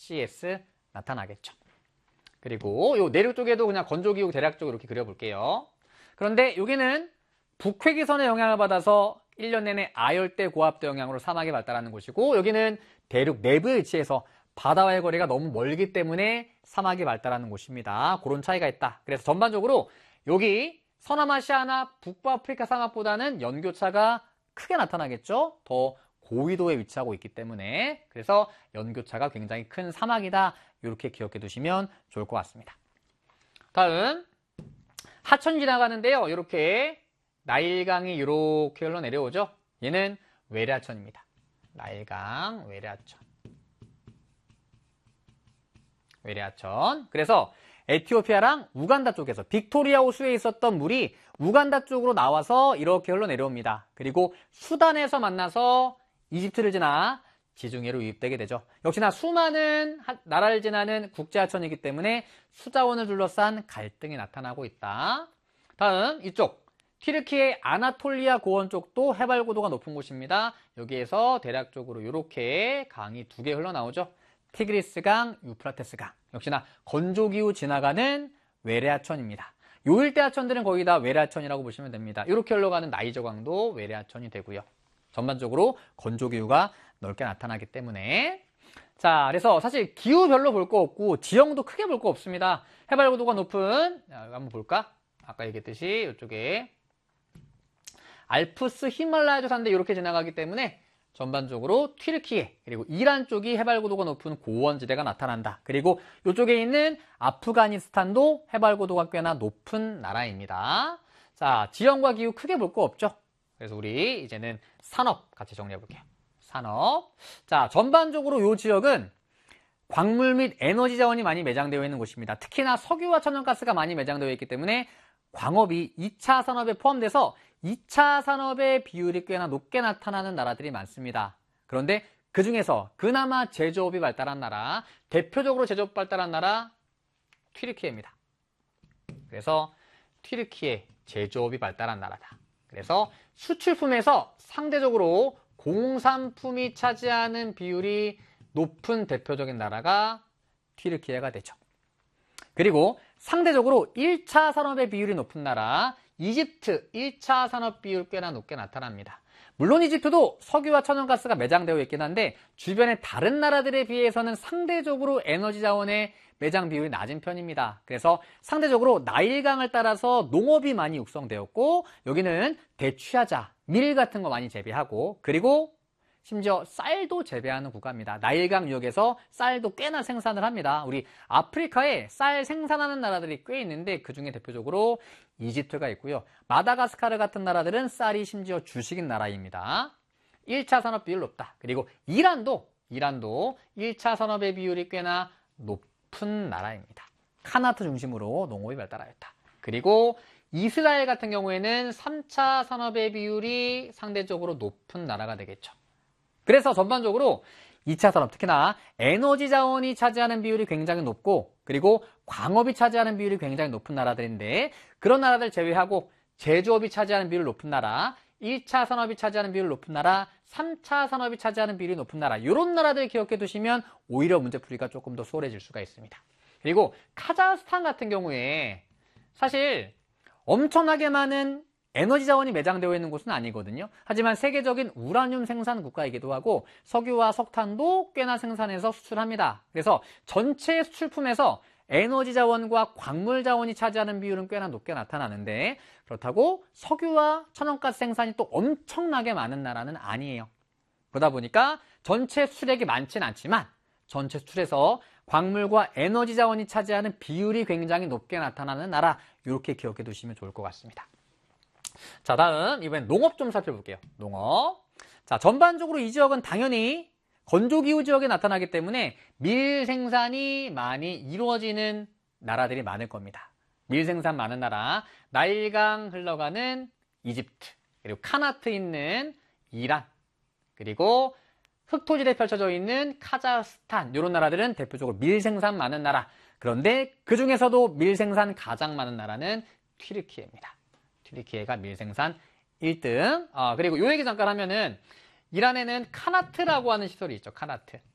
CS 나타나겠죠. 그리고 요 내륙 쪽에도 그냥 건조기후 대략적으로 이렇게 그려볼게요. 그런데 여기는 북회기선의 영향을 받아서 1년 내내 아열대 고압도 영향으로 사막이 발달하는 곳이고, 여기는 대륙 내부에 위치해서 바다와의 거리가 너무 멀기 때문에 사막이 발달하는 곳입니다. 그런 차이가 있다. 그래서 전반적으로 여기 서남아시아나 북부아프리카 사막보다는 연교차가 크게 나타나겠죠. 더 고위도에 위치하고 있기 때문에. 그래서 연교차가 굉장히 큰 사막이다. 이렇게 기억해 두시면 좋을 것 같습니다. 다음 하천 지나가는데요. 이렇게 나일강이 이렇게 흘러내려오죠. 얘는 외래하천입니다. 나일강 외래하천. 외래하천. 그래서 에티오피아랑 우간다 쪽에서 빅토리아 호수에 있었던 물이 우간다 쪽으로 나와서 이렇게 흘러내려옵니다. 그리고 수단에서 만나서 이집트를 지나 지중해로 유입되게 되죠. 역시나 수많은 나라를 지나는 국제하천이기 때문에 수자원을 둘러싼 갈등이 나타나고 있다. 다음 이쪽 튀르키예 아나톨리아 고원 쪽도 해발 고도가 높은 곳입니다. 여기에서 대략적으로 이렇게 강이 두 개 흘러나오죠. 티그리스강, 유프라테스강. 역시나 건조기후 지나가는 외래하천입니다. 요 일대 하천들은 거의 다 외래하천이라고 보시면 됩니다. 이렇게 흘러가는 나이저강도 외래하천이 되고요. 전반적으로 건조기후가 넓게 나타나기 때문에. 자, 그래서 사실 기후 별로 볼 거 없고 지형도 크게 볼 거 없습니다. 해발 고도가 높은, 한번 볼까? 아까 얘기했듯이 이쪽에 알프스 히말라야 조산대 이렇게 지나가기 때문에 전반적으로 튀르키예 그리고 이란 쪽이 해발 고도가 높은 고원지대가 나타난다. 그리고 이쪽에 있는 아프가니스탄도 해발 고도가 꽤나 높은 나라입니다. 자, 지형과 기후 크게 볼 거 없죠. 그래서 우리 이제는 산업 같이 정리해 볼게요. 산업. 자, 전반적으로 이 지역은 광물 및 에너지 자원이 많이 매장되어 있는 곳입니다. 특히나 석유와 천연가스가 많이 매장되어 있기 때문에 광업이 2차 산업에 포함돼서 2차 산업의 비율이 꽤나 높게 나타나는 나라들이 많습니다. 그런데 그 중에서 그나마 제조업이 발달한 나라, 대표적으로 제조업 발달한 나라 튀르키예입니다. 그래서 튀르키예 제조업이 발달한 나라다. 그래서 수출품에서 상대적으로 공산품이 차지하는 비율이 높은 대표적인 나라가 튀르키예가 되죠. 그리고 상대적으로 1차 산업의 비율이 높은 나라 이집트 1차 산업 비율 꽤나 높게 나타납니다. 물론 이집트도 석유와 천연가스가 매장되어 있긴 한데 주변의 다른 나라들에 비해서는 상대적으로 에너지 자원의 매장 비율이 낮은 편입니다. 그래서 상대적으로 나일강을 따라서 농업이 많이 육성되었고 여기는 대취하자, 밀 같은 거 많이 재배하고 그리고 심지어 쌀도 재배하는 국가입니다. 나일강 유역에서 쌀도 꽤나 생산을 합니다. 우리 아프리카에 쌀 생산하는 나라들이 꽤 있는데 그중에 대표적으로 이집트가 있고요. 마다가스카르 같은 나라들은 쌀이 심지어 주식인 나라입니다. 1차 산업 비율 높다. 그리고 이란도 1차 산업의 비율이 꽤나 높은 나라입니다. 카나트 중심으로 농업이 발달하였다. 그리고 이스라엘 같은 경우에는 3차 산업의 비율이 상대적으로 높은 나라가 되겠죠. 그래서 전반적으로 2차 산업, 특히나 에너지 자원이 차지하는 비율이 굉장히 높고 그리고 광업이 차지하는 비율이 굉장히 높은 나라들인데 그런 나라들 제외하고 제조업이 차지하는 비율이 높은 나라, 1차 산업이 차지하는 비율이 높은 나라, 3차 산업이 차지하는 비율이 높은 나라 이런 나라들 기억해 두시면 오히려 문제풀이가 조금 더 수월해질 수가 있습니다. 그리고 카자흐스탄 같은 경우에 사실 엄청나게 많은 에너지 자원이 매장되어 있는 곳은 아니거든요. 하지만 세계적인 우라늄 생산 국가이기도 하고 석유와 석탄도 꽤나 생산해서 수출합니다. 그래서 전체 수출품에서 에너지 자원과 광물 자원이 차지하는 비율은 꽤나 높게 나타나는데 그렇다고 석유와 천연가스 생산이 또 엄청나게 많은 나라는 아니에요. 그러다 보니까 전체 수출액이 많지는 않지만 전체 수출에서 광물과 에너지 자원이 차지하는 비율이 굉장히 높게 나타나는 나라 이렇게 기억해 두시면 좋을 것 같습니다. 자, 다음 이번엔 농업 좀 살펴볼게요. 농업. 자, 전반적으로 이 지역은 당연히 건조기후 지역에 나타나기 때문에 밀 생산이 많이 이루어지는 나라들이 많을 겁니다. 밀 생산 많은 나라, 나일강 흘러가는 이집트, 그리고 카나트 있는 이란, 그리고 흑토지대 펼쳐져 있는 카자흐스탄 이런 나라들은 대표적으로 밀 생산 많은 나라. 그런데 그 중에서도 밀 생산 가장 많은 나라는 튀르키예입니다. 튀르키예가 밀 생산 1등. 그리고 요 얘기 잠깐 하면은 이란에는 카나트라고 하는 시설이 있죠. 카나트.